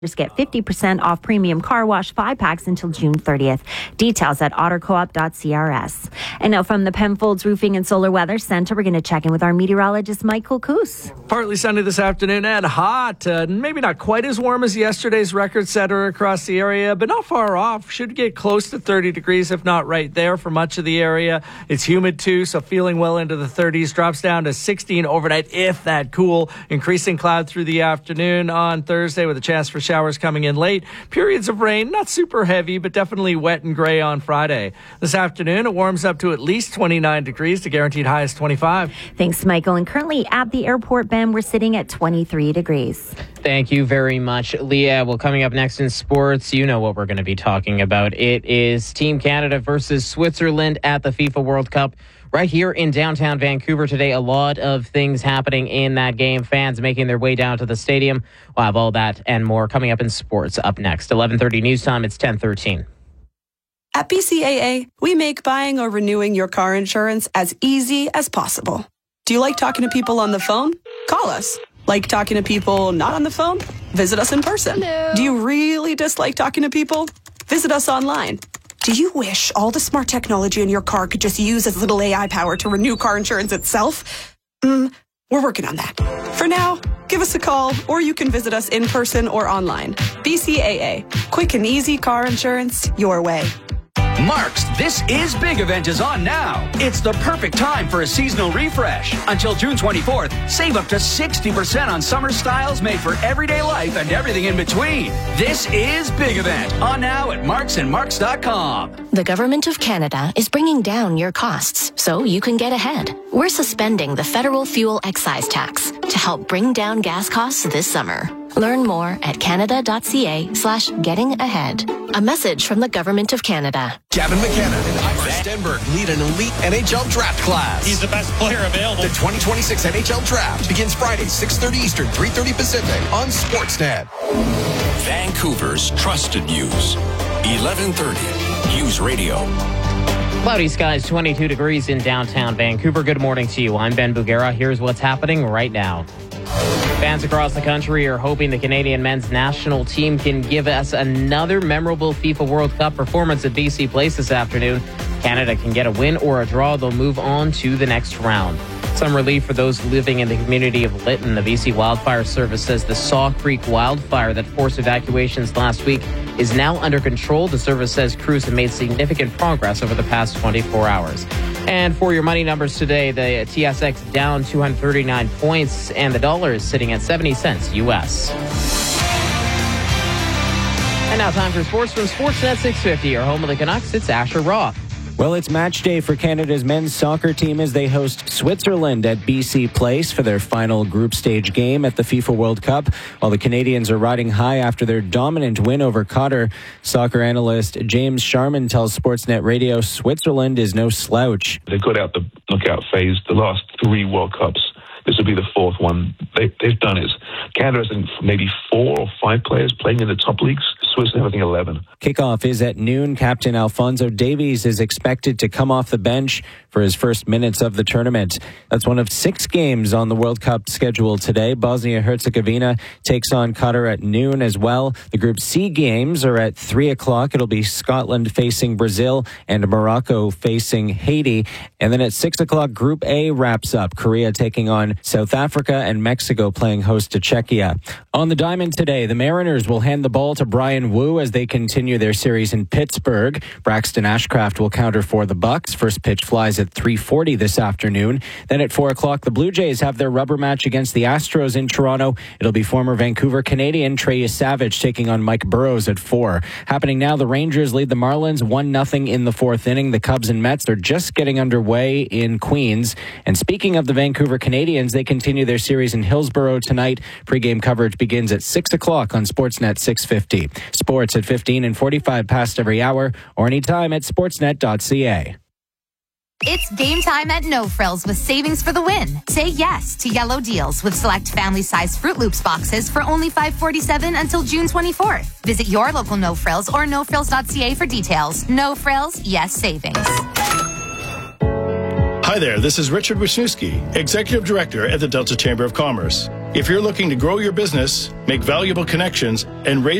Get 50% off premium car wash 5-packs until June 30th. Details at ottercoop.crs. And now from the Penfolds Roofing and Solar Weather Center, we're going to check in with our meteorologist, Michael Coos. Partly sunny this afternoon and hot. Maybe not quite as warm as yesterday's record setter across the area, but not far off. Should get close to 30 degrees, if not right there for much of the area. It's humid too, so feeling well into the 30s. Drops down to 16 overnight, if that cool. Increasing cloud through the afternoon on Thursday with a chance for showers coming in late. Periods of rain, not super heavy, but definitely wet and gray on Friday. This afternoon, it warms up to at least 29 degrees. The guaranteed high is 25. Thanks, Michael. And currently at the airport, Ben, we're sitting at 23 degrees. Thank you very much, Leah. Well, coming up next in sports, you know what we're going to be talking about. It is Team Canada versus Switzerland at the FIFA World Cup. Right here in downtown Vancouver today, a lot of things happening in that game. Fans making their way down to the stadium. We'll have all that and more coming up in sports up next. 11:30 news time. It's 10:13. At BCAA, we make buying or renewing your car insurance as easy as possible. Do you like talking to people on the phone? Call us. Like talking to people not on the phone? Visit us in person. Hello. Do you really dislike talking to people? Visit us online. Do you wish all the smart technology in your car could just use as little AI power to renew car insurance itself? We're working on that. For now, give us a call, or you can visit us in person or online. BCAA. Quick and easy car insurance your way. Mark's This Is Big event is on now. It's the perfect time for a seasonal refresh. Until June 24th, save up to 60% on summer styles made for everyday life and everything in between. This Is Big event on now at marksandmarks.com. The Government of Canada is bringing down your costs so you can get ahead. We're suspending the federal fuel excise tax to help bring down gas costs this summer. Learn more at canada.ca/getting-ahead. A message from the Government of Canada. Gavin McKenna and Ira Stenberg lead an elite NHL draft class. He's the best player available. The 2026 NHL Draft begins Friday, 6:30 Eastern, 3:30 Pacific on Sportsnet. Vancouver's trusted news. 1130 News Radio. Cloudy skies, 22 degrees in downtown Vancouver. Good morning to you. I'm Ben Bugera. Here's what's happening right now. Fans across the country are hoping the Canadian men's national team can give us another memorable FIFA World Cup performance at BC Place this afternoon. Canada can get a win or a draw. They'll move on to the next round. Some relief for those living in the community of Lytton. The BC Wildfire Service says the Saw Creek wildfire that forced evacuations last week is now under control. The service says crews have made significant progress over the past 24 hours. And for your money numbers today, the TSX down 239 points and the dollar is sitting at 70 cents U.S. And now time for sports from Sportsnet 650, your home of the Canucks. It's Asher Roth. Well, it's match day for Canada's men's soccer team as they host Switzerland at BC Place for their final group stage game at the FIFA World Cup, while the Canadians are riding high after their dominant win over Qatar. Soccer analyst James Sharman tells Sportsnet Radio Switzerland is no slouch. They got out the knockout phase the last 3 World Cups. This will be the 4th one. They've done it. Canada has maybe 4 or 5 players playing in the top leagues. Switzerland, I think 11. Kickoff is at noon. Captain Alphonso Davies is expected to come off the bench for his first minutes of the tournament. That's one of 6 games on the World Cup schedule today. Bosnia-Herzegovina takes on Qatar at noon as well. The Group C games are at 3 o'clock. It'll be Scotland facing Brazil and Morocco facing Haiti. And then at 6 o'clock, Group A wraps up. Korea taking on South Africa and Mexico playing host to Czechia. On the diamond today, the Mariners will hand the ball to Brian Wu as they continue their series in Pittsburgh. Braxton Ashcraft will counter for the Bucks. First pitch flies at 3:40 this afternoon. Then at 4 o'clock, the Blue Jays have their rubber match against the Astros in Toronto. It'll be former Vancouver Canadian Trey Savage taking on Mike Burrows at 4. Happening now, the Rangers lead the Marlins 1-0 in the 4th inning. The Cubs and Mets are just getting underway in Queens. And speaking of the Vancouver Canadians, they continue their series in Hillsborough tonight. Pre-game coverage begins at 6 o'clock on Sportsnet 650. Sports at 15 and 45 past every hour or anytime at sportsnet.ca. It's game time at No Frills with savings for the win. Say yes to yellow deals with select family-sized Fruit Loops boxes for only $5.47 until June 24th. Visit your local No Frills or nofrills.ca for details. No Frills, yes savings. Hi there, this is Richard Wisniewski, Executive Director at the Delta Chamber of Commerce. If you're looking to grow your business, make valuable connections, and raise